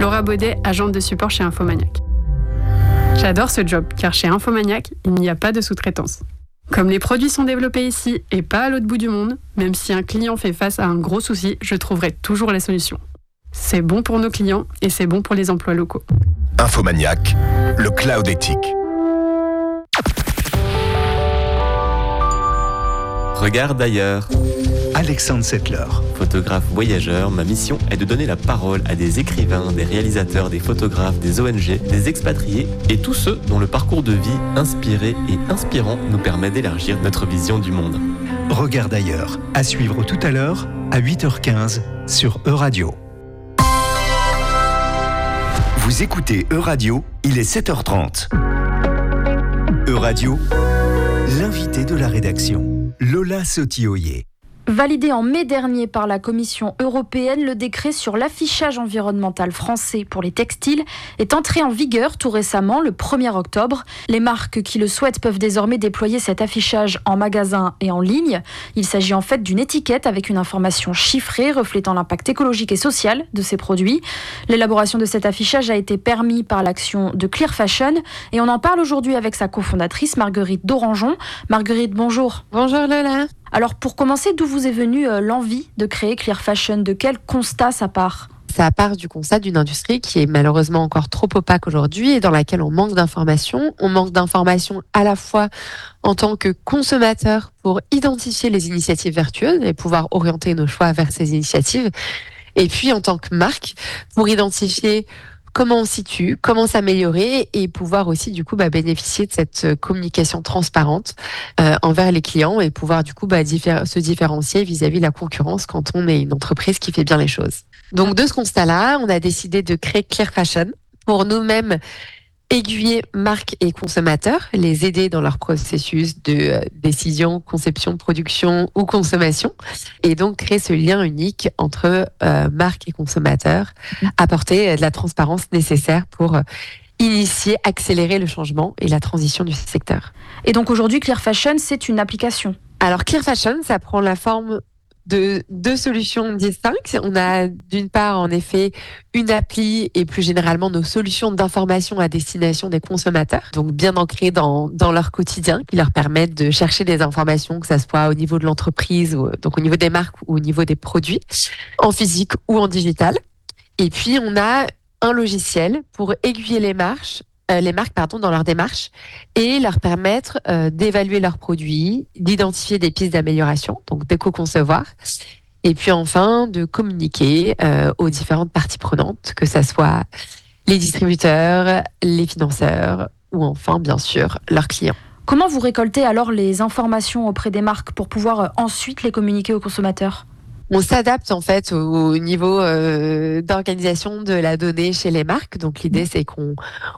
Laura Baudet, agente de support chez Infomaniac. J'adore ce job, car chez Infomaniac, il n'y a pas de sous-traitance. Comme les produits sont développés ici et pas à l'autre bout du monde, même si un client fait face à un gros souci, je trouverai toujours la solution. C'est bon pour nos clients et c'est bon pour les emplois locaux. Infomaniac, le cloud éthique. Regarde d'ailleurs. Alexandre Settler. Photographe voyageur, ma mission est de donner la parole à des écrivains, des réalisateurs, des photographes, des ONG, des expatriés et tous ceux dont le parcours de vie inspiré et inspirant nous permet d'élargir notre vision du monde. Regarde d'ailleurs, à suivre tout à l'heure à 8h15 sur Euradio. Vous écoutez Euradio, il est 7h30. Euradio, l'invité de la rédaction, Lola Sotioyer. Validé en mai dernier par la Commission européenne, le décret sur l'affichage environnemental français pour les textiles est entré en vigueur tout récemment, le 1er octobre. Les marques qui le souhaitent peuvent désormais déployer cet affichage en magasin et en ligne. Il s'agit en fait d'une étiquette avec une information chiffrée reflétant l'impact écologique et social de ces produits. L'élaboration de cet affichage a été permise par l'action de Clear Fashion et on en parle aujourd'hui avec sa cofondatrice Marguerite Dorangeon. Marguerite, bonjour. Bonjour Lola. Alors pour commencer, d'où vous est venue l'envie de créer Clear Fashion ? De quel constat ça part ? Ça part du constat d'une industrie qui est malheureusement encore trop opaque aujourd'hui et dans laquelle on manque d'informations. On manque d'informations à la fois en tant que consommateur pour identifier les initiatives vertueuses et pouvoir orienter nos choix vers ces initiatives. Et puis en tant que marque pour identifier comment on se situe, comment s'améliorer et pouvoir aussi du coup bénéficier de cette communication transparente envers les clients et pouvoir du coup se différencier vis-à-vis de la concurrence quand on est une entreprise qui fait bien les choses. Donc de ce constat-là, on a décidé de créer Clear Fashion pour nous-mêmes aiguiller marques et consommateurs, les aider dans leur processus de décision, conception, production ou consommation, et donc créer ce lien unique entre marques et consommateurs, apporter de la transparence nécessaire pour initier, accélérer le changement et la transition du secteur. Et donc aujourd'hui, Clear Fashion, c'est une application. Alors Clear Fashion, ça prend la forme de deux solutions distinctes. On a d'une part en effet une appli et plus généralement nos solutions d'information à destination des consommateurs, donc bien ancrées dans leur quotidien, qui leur permettent de chercher des informations, que ça soit au niveau de l'entreprise, donc au niveau des marques ou au niveau des produits, en physique ou en digital. Et puis on a un logiciel pour aiguiller les marques dans leur démarche et leur permettre d'évaluer leurs produits, d'identifier des pistes d'amélioration, donc d'éco-concevoir, et puis enfin de communiquer aux différentes parties prenantes, que ça soit les distributeurs, les financeurs ou enfin bien sûr leurs clients. Comment vous récoltez alors les informations auprès des marques pour pouvoir ensuite les communiquer aux consommateurs ? On s'adapte en fait au niveau d'organisation de la donnée chez les marques. Donc l'idée c'est qu'on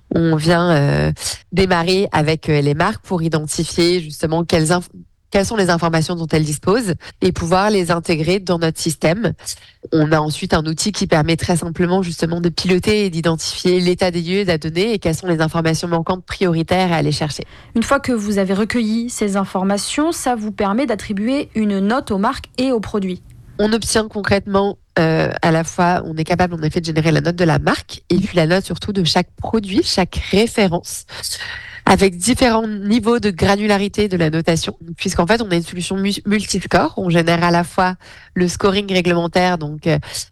vient démarrer avec les marques pour identifier justement quelles sont les informations dont elles disposent et pouvoir les intégrer dans notre système. On a ensuite un outil qui permet très simplement justement de piloter et d'identifier l'état des lieux de la donnée et quelles sont les informations manquantes prioritaires à aller chercher. Une fois que vous avez recueilli ces informations, ça vous permet d'attribuer une note aux marques et aux produits. On obtient concrètement à la fois, on est capable en effet de générer la note de la marque et puis la note surtout de chaque produit, chaque référence, avec différents niveaux de granularité de la notation, puisqu'en fait on a une solution multiscore. On génère à la fois le scoring réglementaire, donc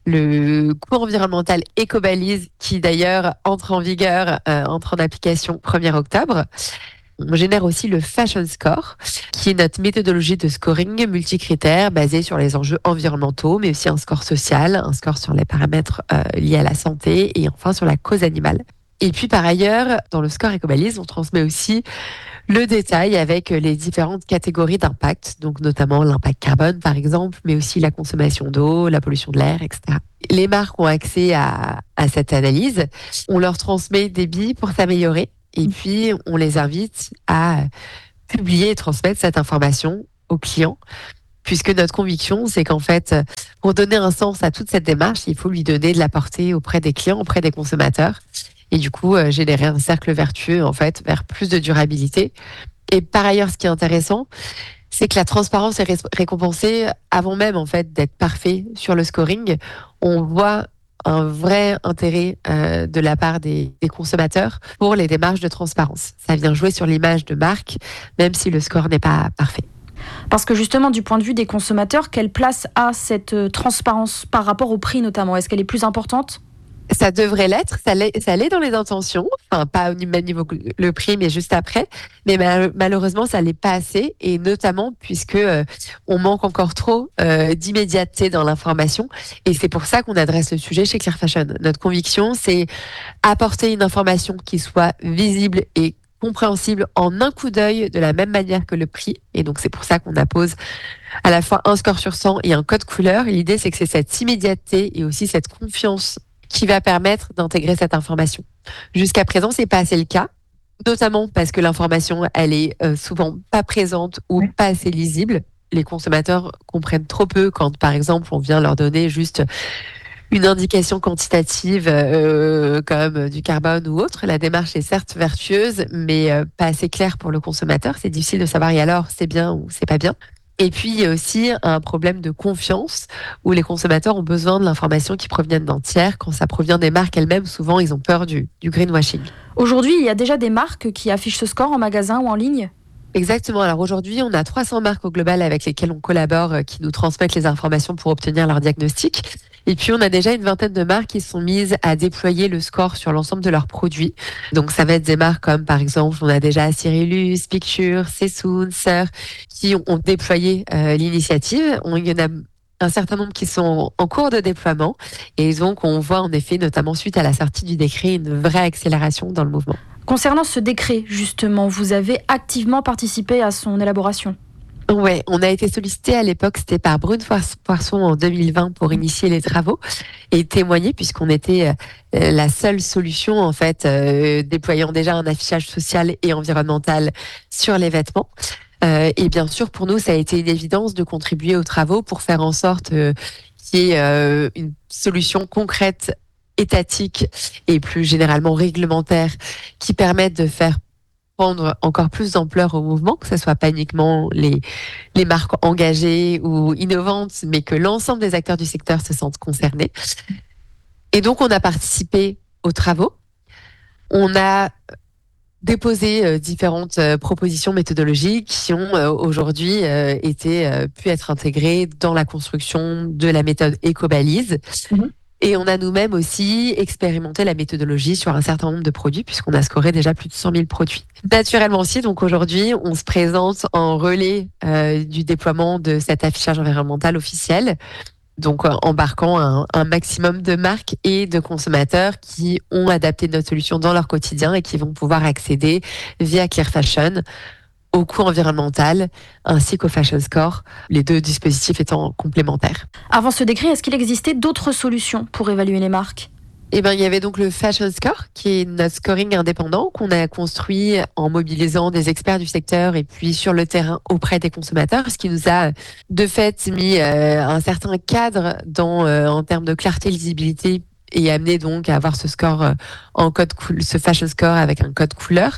le coût environnemental Ecobalise, qui d'ailleurs entre en application 1er octobre. On génère aussi le Fashion Score, qui est notre méthodologie de scoring multicritères basée sur les enjeux environnementaux, mais aussi un score social, un score sur les paramètres liés à la santé et enfin sur la cause animale. Et puis par ailleurs, dans le score Ecobalise, on transmet aussi le détail avec les différentes catégories d'impact, donc notamment l'impact carbone par exemple, mais aussi la consommation d'eau, la pollution de l'air, etc. Les marques ont accès à cette analyse. On leur transmet des billes pour s'améliorer. Et puis, on les invite à publier et transmettre cette information aux clients, puisque notre conviction, c'est qu'en fait, pour donner un sens à toute cette démarche, il faut lui donner de la portée auprès des clients, auprès des consommateurs, et du coup, générer un cercle vertueux, en fait, vers plus de durabilité. Et par ailleurs, ce qui est intéressant, c'est que la transparence est récompensée avant même, en fait, d'être parfait sur le scoring. On voit un vrai intérêt de la part des consommateurs pour les démarches de transparence. Ça vient jouer sur l'image de marque, même si le score n'est pas parfait. Parce que justement, du point de vue des consommateurs, quelle place a cette transparence par rapport au prix notamment ? Est-ce qu'elle est plus importante ? Ça devrait l'être, ça l'est dans les intentions, enfin pas au même niveau que le prix, mais juste après. Mais malheureusement, ça l'est pas assez, et notamment puisque on manque encore trop d'immédiateté dans l'information. Et c'est pour ça qu'on adresse le sujet chez Clear Fashion. Notre conviction, c'est apporter une information qui soit visible et compréhensible en un coup d'œil de la même manière que le prix. Et donc c'est pour ça qu'on appose à la fois un score sur 100 et un code couleur. Et l'idée, c'est que c'est cette immédiateté et aussi cette confiance qui va permettre d'intégrer cette information. Jusqu'à présent, c'est pas assez le cas, notamment parce que l'information, elle est souvent pas présente ou pas assez lisible. Les consommateurs comprennent trop peu quand, par exemple, on vient leur donner juste une indication quantitative comme du carbone ou autre. La démarche est certes vertueuse, mais pas assez claire pour le consommateur. C'est difficile de savoir, et alors, c'est bien ou c'est pas bien. Et puis, il y a aussi un problème de confiance où les consommateurs ont besoin de l'information qui proviennent d'un tiers. Quand ça provient des marques elles-mêmes, souvent, ils ont peur du greenwashing. Aujourd'hui, il y a déjà des marques qui affichent ce score en magasin ou en ligne ? Exactement. Alors aujourd'hui, on a 300 marques au global avec lesquelles on collabore, qui nous transmettent les informations pour obtenir leur diagnostic. Et puis, on a déjà une vingtaine de marques qui sont mises à déployer le score sur l'ensemble de leurs produits. Donc, ça va être des marques comme, par exemple, on a déjà Cyrillus, Picture, Sessoun, Sœur, qui ont déployé l'initiative. Il y en a un certain nombre qui sont en cours de déploiement. Et donc, on voit en effet, notamment suite à la sortie du décret, une vraie accélération dans le mouvement. Concernant ce décret, justement, vous avez activement participé à son élaboration ? Ouais, on a été sollicité à l'époque, c'était par Brune Poisson en 2020 pour initier les travaux et témoigner, puisqu'on était la seule solution en fait déployant déjà un affichage social et environnemental sur les vêtements. Et bien sûr, pour nous, ça a été une évidence de contribuer aux travaux pour faire en sorte qu'il y ait une solution concrète, étatique et plus généralement réglementaire qui permette de faire prendre encore plus d'ampleur au mouvement, que ce soit pas uniquement les marques engagées ou innovantes, mais que l'ensemble des acteurs du secteur se sentent concernés. Et donc, on a participé aux travaux. On a déposé différentes propositions méthodologiques qui ont aujourd'hui pu être intégrées dans la construction de la méthode Ecobalise. Et on a nous-mêmes aussi expérimenté la méthodologie sur un certain nombre de produits, puisqu'on a scoré déjà plus de 100 000 produits. Naturellement aussi, donc aujourd'hui, on se présente en relais du déploiement de cet affichage environnemental officiel, donc embarquant un maximum de marques et de consommateurs qui ont adapté notre solution dans leur quotidien et qui vont pouvoir accéder via Clear Fashion au coût environnemental ainsi qu'au Fashion Score, les deux dispositifs étant complémentaires. Avant ce décret, est-ce qu'il existait d'autres solutions pour évaluer les marques ? Eh ben, il y avait donc le Fashion Score, qui est notre scoring indépendant qu'on a construit en mobilisant des experts du secteur et puis sur le terrain auprès des consommateurs, ce qui nous a de fait mis un certain cadre en termes de clarté, lisibilité et amené donc à avoir ce score ce Fashion Score avec un code couleur.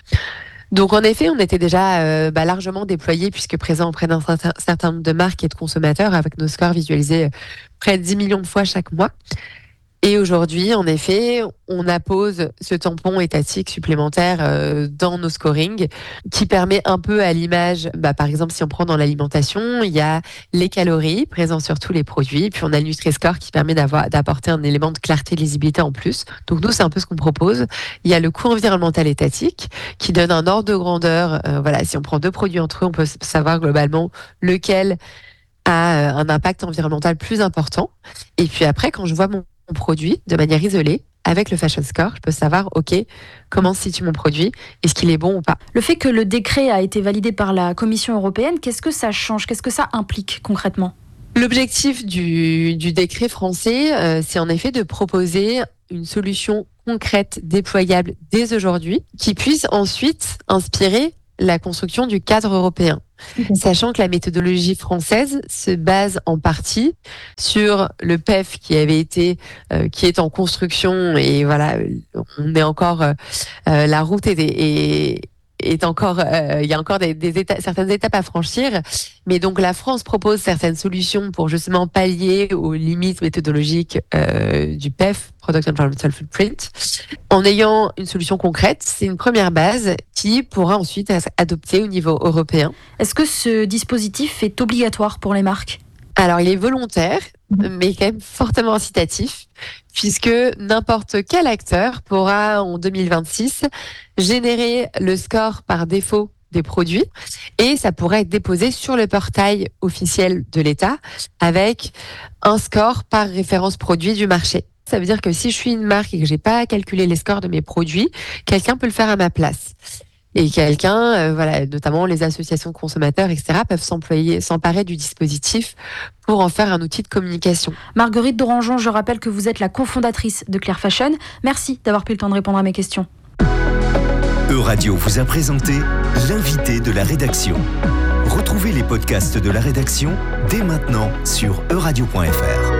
Donc en effet, on était déjà largement déployés puisque présents auprès d'un certain nombre de marques et de consommateurs avec nos scores visualisés près de 10 millions de fois chaque mois. Et aujourd'hui, en effet, on appose ce tampon étatique supplémentaire dans nos scorings qui permet un peu à l'image, par exemple, si on prend dans l'alimentation, il y a les calories présentes sur tous les produits, puis on a le Nutri-Score qui permet d'apporter un élément de clarté et de lisibilité en plus. Donc nous, c'est un peu ce qu'on propose. Il y a le coût environnemental étatique qui donne un ordre de grandeur. Si on prend deux produits entre eux, on peut savoir globalement lequel a un impact environnemental plus important. Et puis après, quand je vois mon produit de manière isolée, avec le Fashion Score, je peux savoir, comment se situe mon produit, est-ce qu'il est bon ou pas. Le fait que le décret a été validé par la Commission européenne, qu'est-ce que ça change ? Qu'est-ce que ça implique concrètement ? L'objectif du décret français, c'est en effet de proposer une solution concrète, déployable dès aujourd'hui, qui puisse ensuite inspirer la construction du cadre européen. Sachant que la méthodologie française se base en partie sur le PEF qui est en construction et voilà, on est encore, la route est est encore, il y a encore certaines étapes à franchir. Mais donc la France propose certaines solutions pour justement pallier aux limites méthodologiques du PEF, Product Environmental Footprint, en ayant une solution concrète. C'est une première base qui pourra ensuite être adoptée au niveau européen. Est-ce que ce dispositif est obligatoire pour les marques ? Alors, il est volontaire, mais quand même fortement incitatif, puisque n'importe quel acteur pourra, en 2026, générer le score par défaut des produits, et ça pourrait être déposé sur le portail officiel de l'État avec un score par référence produit du marché. Ça veut dire que si je suis une marque et que j'ai pas calculé les scores de mes produits, quelqu'un peut le faire à ma place. Et quelqu'un, notamment les associations de consommateurs, etc., peuvent s'emparer du dispositif pour en faire un outil de communication. Marguerite Dorangeon, je rappelle que vous êtes la cofondatrice de Clear Fashion. Merci d'avoir pris le temps de répondre à mes questions. Euradio vous a présenté l'invité de la rédaction. Retrouvez les podcasts de la rédaction dès maintenant sur euradio.fr.